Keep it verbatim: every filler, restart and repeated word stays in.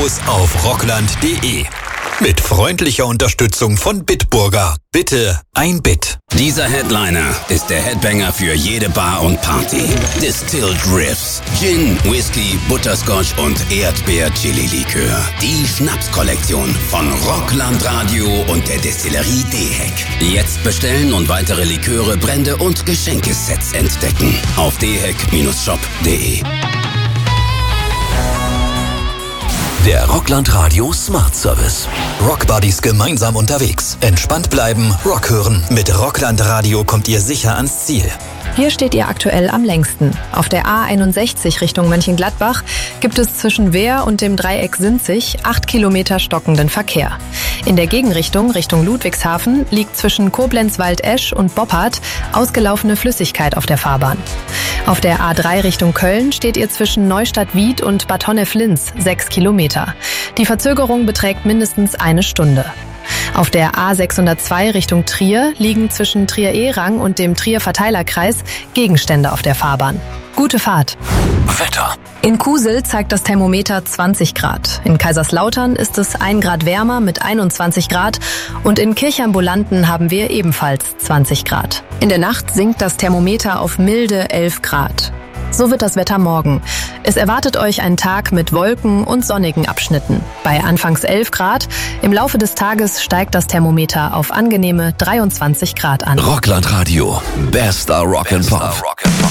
Infos auf rockland punkt de. Mit freundlicher Unterstützung von Bitburger. Bitte ein Bit. Dieser Headliner ist der Headbanger für jede Bar und Party. Distilled Riffs, Gin, Whisky, Butterscotch und Erdbeer-Chili-Likör. Die Schnapskollektion von Rockland Radio und der Destillerie Deheck. Jetzt bestellen und weitere Liköre, Brände und Geschenkesets entdecken. Auf deheck Bindestrich shop punkt de. Der Rockland Radio Smart Service. Rockbuddies gemeinsam unterwegs. Entspannt bleiben, Rock hören. Mit Rockland Radio kommt ihr sicher ans Ziel. Hier steht ihr aktuell am längsten. Auf der A einundsechzig Richtung Mönchengladbach gibt es zwischen Wehr und dem Dreieck Sinzig acht Kilometer stockenden Verkehr. In der Gegenrichtung, Richtung Ludwigshafen, liegt zwischen Koblenz-Waldesch und Boppard ausgelaufene Flüssigkeit auf der Fahrbahn. Auf der A drei Richtung Köln steht ihr zwischen Neustadt-Wied und Bad Honnef-Linz sechs Kilometer. Die Verzögerung beträgt mindestens eine Stunde. Auf der A sechshundertzwei Richtung Trier liegen zwischen Trier-Ehrang und dem Trier-Verteilerkreis Gegenstände auf der Fahrbahn. Gute Fahrt. Wetter. In Kusel zeigt das Thermometer zwanzig Grad. In Kaiserslautern ist es ein Grad wärmer mit einundzwanzig Grad und in Kirchambulanten haben wir ebenfalls zwanzig Grad. In der Nacht sinkt das Thermometer auf milde elf Grad. So wird das Wetter morgen. Es erwartet euch ein Tag mit Wolken und sonnigen Abschnitten. Bei anfangs elf Grad, im Laufe des Tages steigt das Thermometer auf angenehme dreiundzwanzig Grad an. Rockland Radio. Bester Rock and Pop.